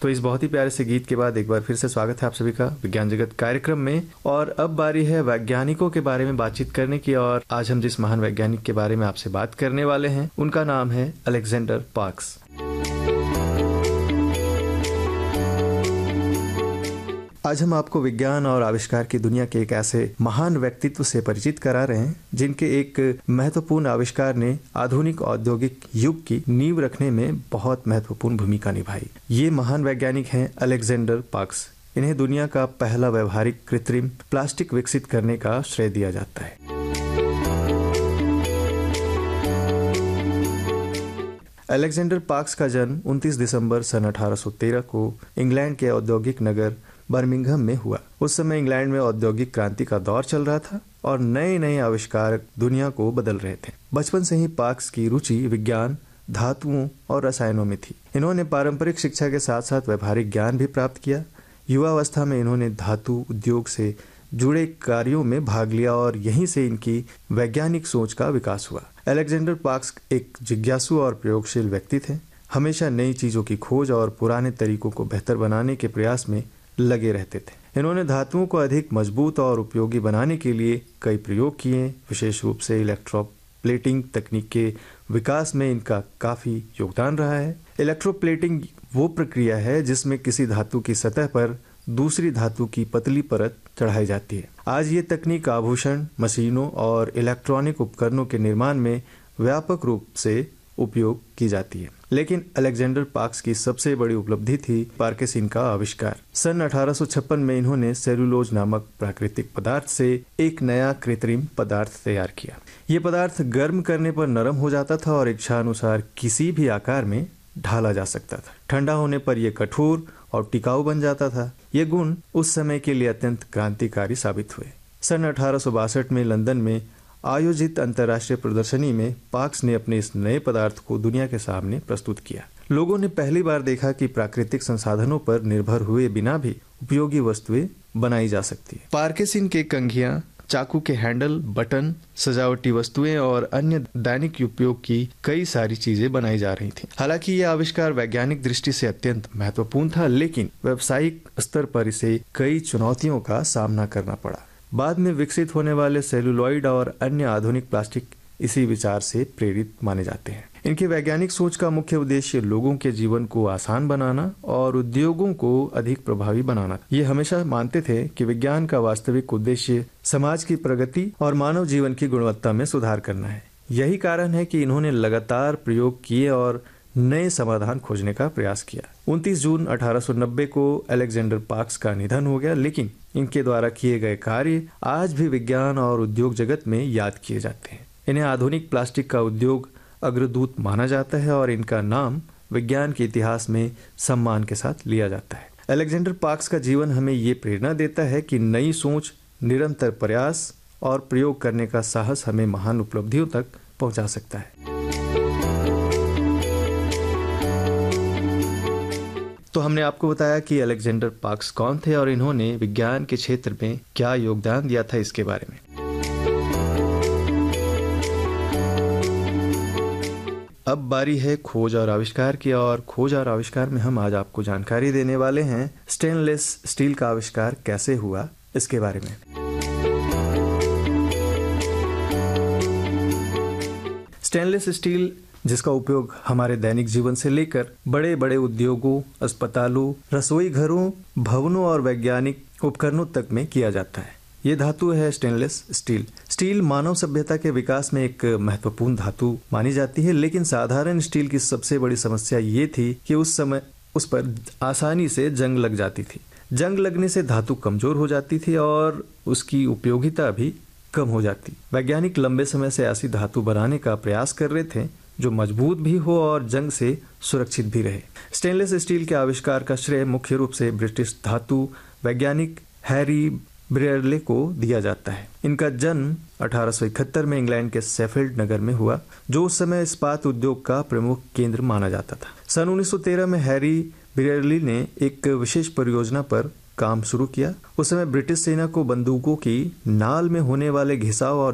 तो इस बहुत ही प्यारे से गीत के बाद एक बार फिर से स्वागत है आप सभी का विज्ञान जगत कार्यक्रम में। और अब बारी है वैज्ञानिकों के बारे में बातचीत करने की। और आज हम जिस महान वैज्ञानिक के बारे में आपसे बात करने वाले हैं उनका नाम है अलेक्जेंडर पार्क्स। आज हम आपको विज्ञान और आविष्कार की दुनिया के एक ऐसे महान व्यक्तित्व से परिचित करा रहे हैं जिनके एक महत्वपूर्ण आविष्कार ने आधुनिक औद्योगिक युग की नींव रखने में बहुत महत्वपूर्ण भूमिका निभाई। ये महान वैज्ञानिक हैं अलेक्जेंडर पार्क्स। इन्हें दुनिया का पहला व्यवहारिक कृत्रिम प्लास्टिक विकसित करने का श्रेय दिया जाता है। अलेक्जेंडर पार्क्स का जन्म 29 दिसंबर सन 1813 को इंग्लैंड के औद्योगिक नगर बर्मिंघम में हुआ। उस समय इंग्लैंड में औद्योगिक क्रांति का दौर चल रहा था और नए नए आविष्कार दुनिया को बदल रहे थे। बचपन से ही पार्क्स की रुचि विज्ञान, धातुओं और रसायनों में थी। इन्होंने पारंपरिक शिक्षा के साथ साथ व्यवहारिक ज्ञान भी प्राप्त किया। युवावस्था में इन्होंने धातु उद्योग से जुड़े कार्यों में भाग लिया और यहीं से इनकी वैज्ञानिक सोच का विकास हुआ। अलेक्जेंडर पार्क्स एक जिज्ञासु और प्रयोगशील व्यक्ति थे। हमेशा नई चीजों की खोज और पुराने तरीकों को बेहतर बनाने के प्रयास में लगे रहते थे। इन्होंने धातुओं को अधिक मजबूत और उपयोगी बनाने के लिए कई प्रयोग किए। विशेष रूप से इलेक्ट्रोप्लेटिंग तकनीक के विकास में इनका काफी योगदान रहा है। इलेक्ट्रोप्लेटिंग वो प्रक्रिया है जिसमें किसी धातु की सतह पर दूसरी धातु की पतली परत चढ़ाई जाती है। आज ये तकनीक आभूषण, मशीनों और इलेक्ट्रॉनिक उपकरणों के निर्माण में व्यापक रूप से उपयोग की जाती है। लेकिन अलेक्जेंडर पार्क्स की सबसे बड़ी उपलब्धि थी पार्किंसन का आविष्कार। सन 1856 में इन्होंने सेलुलोज नामक प्राकृतिक पदार्थ से एक नया कृत्रिम पदार्थ तैयार किया। ये पदार्थ गर्म करने पर नरम हो जाता था और इच्छानुसार किसी भी आकार में ढाला जा सकता था। ठंडा होने पर यह कठोर और टिकाऊ बन जाता था। ये गुण उस समय के लिए अत्यंत क्रांतिकारी साबित हुए। सन 1862 में लंदन में आयोजित अंतर्राष्ट्रीय प्रदर्शनी में पार्क्स ने अपने इस नए पदार्थ को दुनिया के सामने प्रस्तुत किया। लोगों ने पहली बार देखा कि प्राकृतिक संसाधनों पर निर्भर हुए बिना भी उपयोगी वस्तुएं बनाई जा सकती है। पार्किंसन के कंघियां, चाकू के हैंडल, बटन, सजावटी वस्तुएं और अन्य दैनिक उपयोग की कई सारी चीजें बनाई जा रही थीं। हालांकि यह आविष्कार वैज्ञानिक दृष्टि से अत्यंत महत्वपूर्ण था, लेकिन व्यावसायिक स्तर पर इसे कई चुनौतियों का सामना करना पड़ा। बाद में विकसित होने वाले सेलुलॉइड और अन्य आधुनिक प्लास्टिक इसी विचार से प्रेरित माने जाते हैं। इनकी वैज्ञानिक सोच का मुख्य उद्देश्य लोगों के जीवन को आसान बनाना और उद्योगों को अधिक प्रभावी बनाना। ये हमेशा मानते थे कि विज्ञान का वास्तविक उद्देश्य समाज की प्रगति और मानव जीवन की गुणवत्ता में सुधार करना है। यही कारण है कि इन्होंने लगातार प्रयोग किए और नए समाधान खोजने का प्रयास किया। 29 जून 1890 को अलेक्जेंडर पार्क्स का निधन हो गया, लेकिन इनके द्वारा किए गए कार्य आज भी विज्ञान और उद्योग जगत में याद किए जाते हैं। इन्हें आधुनिक प्लास्टिक का उद्योग अग्रदूत माना जाता है और इनका नाम विज्ञान के इतिहास में सम्मान के साथ लिया जाता है। अलेक्जेंडर पार्क्स का जीवन हमें ये प्रेरणा देता है कि नई सोच, निरंतर प्रयास और प्रयोग करने का साहस हमें महान उपलब्धियों तक पहुंचा सकता है। तो हमने आपको बताया कि अलेक्जेंडर पार्क्स कौन थे और इन्होंने विज्ञान के क्षेत्र में क्या योगदान दिया था इसके बारे में। अब बारी है खोज और आविष्कार की, और खोज और आविष्कार में हम आज आपको जानकारी देने वाले हैं स्टेनलेस स्टील का आविष्कार कैसे हुआ इसके बारे में। स्टेनलेस स्टील जिसका उपयोग हमारे दैनिक जीवन से लेकर बड़े बड़े उद्योगों, अस्पतालों, रसोई घरों, भवनों और वैज्ञानिक उपकरणों तक में किया जाता है। ये धातु है स्टेनलेस स्टील। स्टील मानव सभ्यता के विकास में एक महत्वपूर्ण धातु मानी जाती है, लेकिन साधारण स्टील की सबसे बड़ी समस्या ये थी कि उस समय उस पर आसानी से जंग लग जाती थी। जंग लगने से धातु कमजोर हो जाती थी और उसकी उपयोगिता भी कम हो जाती। वैज्ञानिक लंबे समय से ऐसी धातु बनाने का प्रयास कर रहे थे जो मजबूत भी हो और जंग से सुरक्षित भी रहे। स्टेनलेस स्टील के आविष्कार का श्रेय मुख्य रूप से ब्रिटिश धातु वैज्ञानिक हैरी ब्रेयरले को दिया जाता है। इनका जन्म 1871 में इंग्लैंड के शेफील्ड नगर में हुआ, जो उस समय इस्पात उद्योग का प्रमुख केंद्र माना जाता था। सन 1913 में हैरी ब्रेयरले ने एक विशेष परियोजना पर काम शुरू किया। उस समय ब्रिटिश सेना को बंदूकों की नाल में होने वाले घिसाव और